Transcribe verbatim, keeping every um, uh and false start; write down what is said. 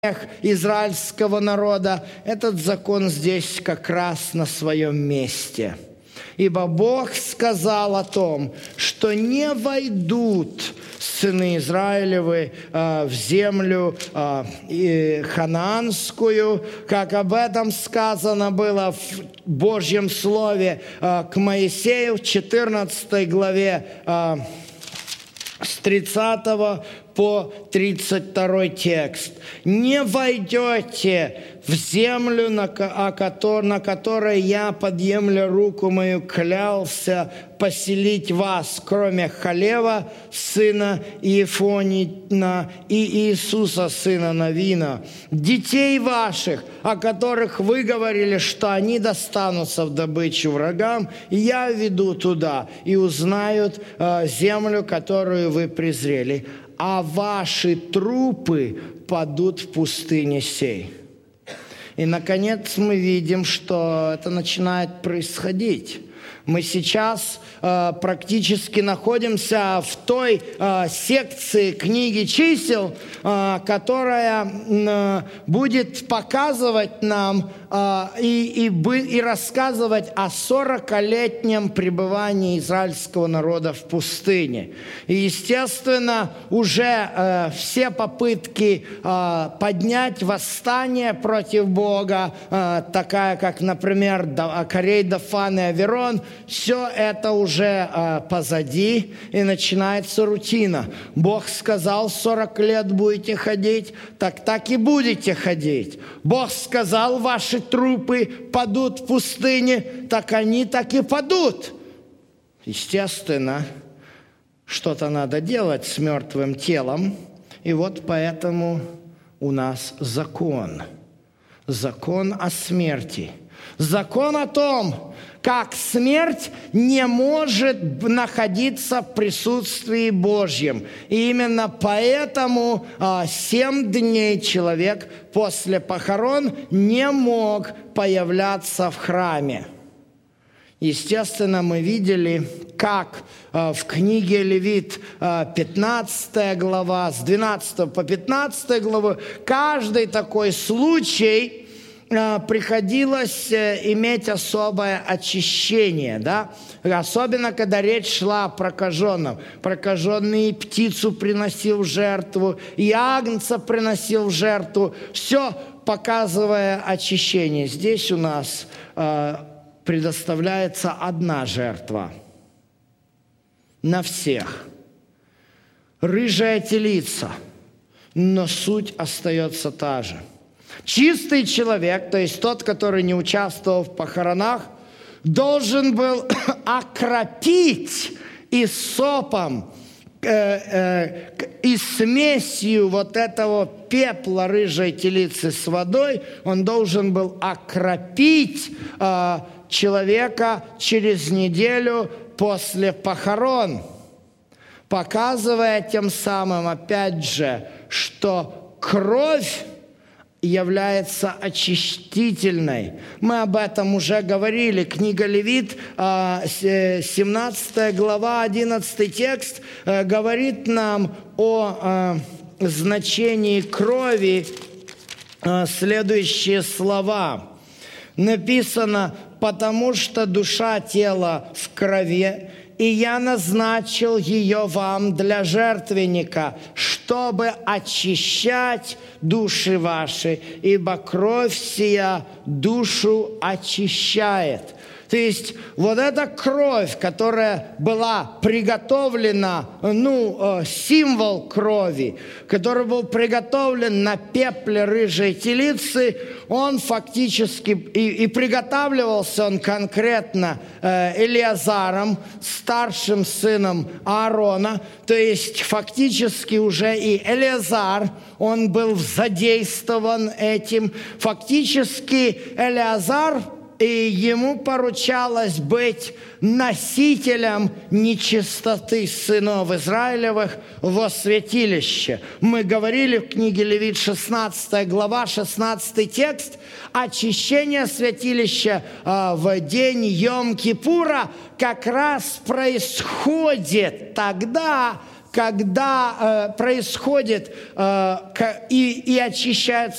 израильского народа, этот закон здесь как раз на своем месте. Ибо Бог сказал о том, что не войдут сыны Израилевы э, в землю э, и ханаанскую, как об этом сказано было в Божьем Слове э, к Моисею в четырнадцатой главе э, с тридцатого по тридцать второй текст. «Не войдете в землю, на, о которой, на которой я, подъемля руку мою, клялся поселить вас, кроме Халева, сына Иефонина, и Иисуса, сына Навина, детей ваших, о которых вы говорили, что они достанутся в добычу врагам, я веду туда, и узнают э, землю, которую вы презрели, а ваши трупы падут в пустыне сей». И, наконец, мы видим, что это начинает происходить. Мы сейчас э, практически находимся в той э, секции книги чисел, э, которая э, будет показывать нам э, и, и, и рассказывать о сорокалетнем пребывании израильского народа в пустыне. И, естественно, уже э, все попытки э, поднять восстание против Бога, э, такая как, например, Корей, Дафан и Аверон, все это уже э, позади, и начинается рутина. Бог сказал, сорок лет будете ходить, так так и будете ходить. Бог сказал, ваши трупы падут в пустыне, так они так и падут. Естественно, что-то надо делать с мертвым телом, и вот поэтому у нас закон. Закон о смерти. Закон о том, как смерть не может находиться в присутствии Божьем. И именно поэтому а, семь дней человек после похорон не мог появляться в храме. Естественно, мы видели, как а, в книге Левит, а, пятнадцатая глава, с двенадцатой по пятнадцатой главу, каждый такой случай приходилось иметь особое очищение, да? Особенно, когда речь шла о прокаженном. Прокаженный и птицу приносил в жертву, и агнца приносил в жертву, все показывая очищение. Здесь у нас э, предоставляется одна жертва на всех. Рыжая телица, но суть остается та же. Чистый человек, то есть тот, который не участвовал в похоронах, должен был окропить иссопом э, э, и смесью вот этого пепла рыжей телицы с водой, он должен был окропить э, человека через неделю после похорон, показывая тем самым, опять же, что кровь является очистительной. Мы об этом уже говорили. Книга Левит, семнадцатая глава, одиннадцатый текст, говорит нам о значении крови следующие слова. Написано: «Потому что душа тела в крови, и я назначил ее вам для жертвенника, чтобы очищать души ваши, ибо кровь сия душу очищает». То есть вот эта кровь, которая была приготовлена, ну, символ крови, который был приготовлен на пепле рыжей телицы, он фактически, и, и приготавливался он конкретно э, Элиазаром, старшим сыном Аарона, то есть фактически уже и Элиазар, он был задействован этим, фактически Элиазар, и ему поручалось быть носителем нечистоты сынов Израилевых во святилище. Мы говорили в книге Левит, шестнадцатая глава, шестнадцатый текст, очищение святилища э, в день Йом-Кипура как раз происходит тогда, когда э, происходит э, и, и очищается